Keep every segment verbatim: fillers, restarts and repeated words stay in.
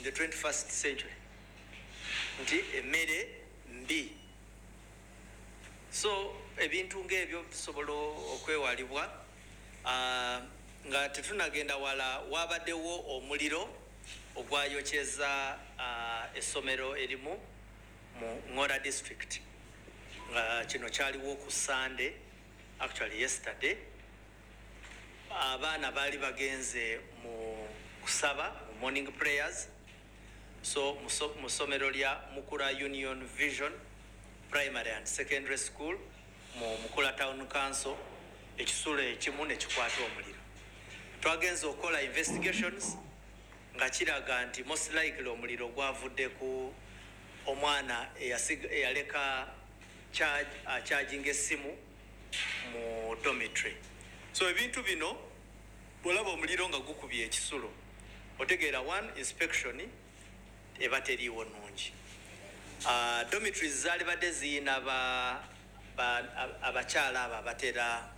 the twenty-first century nti emmere mbi. So ebintu ng'ebyo bisobola okwewalibwa uh, nga tetunagenda wala wabaddewo omuliro ogwayokyeza uh, essomero erimu mu Ngora district nga uh, kino kyaliwo ku Sunday, actually yesterday. Abaana bali bagenze mu kusaba mu morning prayers. So mu ssomero lya Mukura Union Vision Primary and Secondary School mu Mukura Town Council ekisulo ekimu ne kikwata omuliro. Twagenze okola investigations nga kiraga nti most likely omuliro gwavudde ku omwana eyaleka charge uh, charging essimu mu dormitory. So ebintu bino bolaba omuliro nga gukubye ekisulo otegeera one inspection eba teriiwo nnungi. Uh, dormitories zaali badde ziyina ba, ba, abakyala abo abatera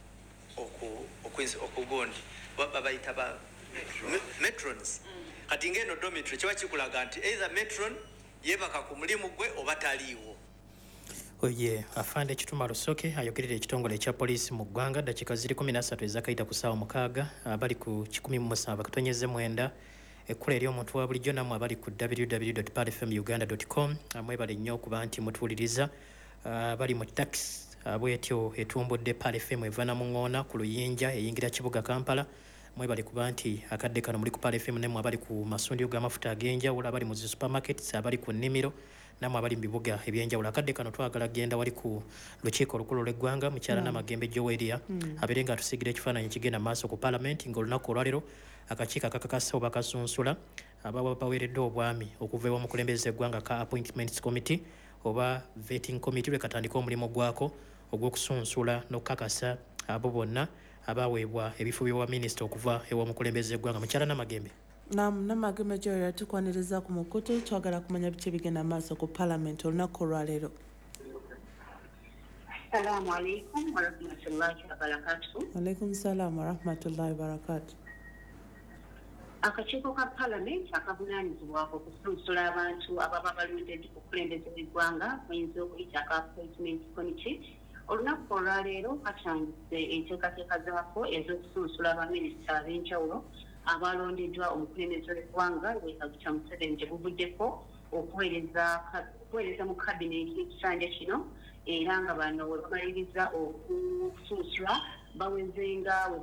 okugondi babayita ba matrons. Kati ngeno dormitory kiba kikulaga nti either matron yebaka ku mulimu gwe oba taliiwo. Oye afande Kituma Lusoke ayogerera ekitongole ekya poliisi mu ggwanga dakika ziri kumi na ssatu ezakayita ku ssaawa mukaaga abali ku kikumi mu musanvu akatonyeze mwenda ekkula eri omuntu wa bulijjo namwe abali ku w w w dot p r f m uganda dot com amwebale nnyo okuba nti mutuwuliriza abali mu taxi abwetyo etumbudde P R F M evana mu Ngona ku Luyinja eyingira kibuga Kampala mwebale kuba nti akadde kano muli ku P R F M nemwe abali ku masundiro g'amafuta ag'enjawulo abali mu zi supermarkets abali ku nnimiro namwe abali mu bibuga ebyenjawulo. Akadde kano twagala genda wali ku lukiiko olukulu lw'eggwanga mukyala Namagembe Joweria mm. abeere nga atusigira ekifaananyi kigenda maaso ku Parliament ng'olunaku olwaleero akakiiko akakakasa oba kasunsula ababa baweereddwa obwami okuva ew'omukulembeze eggwanga ka Appointments Committee oba Vetting Committee lwe katandika omulimu gwako ogw'okusunsula n'okukakasa abo bonna abaweebwa ebifo by'obwa minisita okuva ew'omukulembeze eggwanga. Mukyala Namagembe. Naam, Namagembe Joweria tukwaniriza ku mukutu twagala kumanya biki bigenda maaso ku Parliament olunaku olwaleero. Assalamu alaikum wa rahmatullahi wa barakatuh. Alaikum salam wa rahmatullahi wa barakatuh. Akakiiko ka Parliament akavunaanyizibwako okusunsula abantu ababa balondedde okukulembeza eggwanga bayinza okuyita aka Appointment Committee olunaku olwaleero katandise enteekateeka zaako ez'okusunsula abaminisita ab'enjawulo abalondeddwa omukulembeze w'eggwanga Yoweri Museveni gye buvuddeko okuweereza mu kabineeti ekisanja kino era nga bano we bamaliriza okusunsula bawezenga